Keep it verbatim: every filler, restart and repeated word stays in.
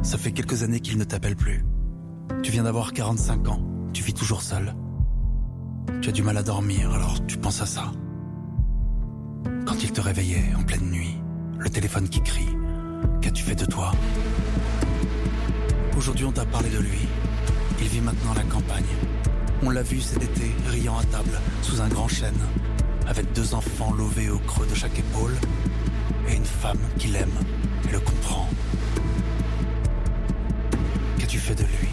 Ça fait quelques années qu'il ne t'appelle plus. Tu viens d'avoir quarante-cinq ans, tu vis toujours seul. Tu as du mal à dormir, alors tu penses à ça. Quand il te réveillait en pleine nuit, le téléphone qui crie, qu'as-tu fait de toi? Aujourd'hui on t'a parlé de lui. Il vit maintenant à la campagne. On l'a vu cet été, riant à table, sous un grand chêne, avec deux enfants lovés au creux de chaque épaule, et une femme qui l'aime et le comprend. Qu'as-tu fait de lui?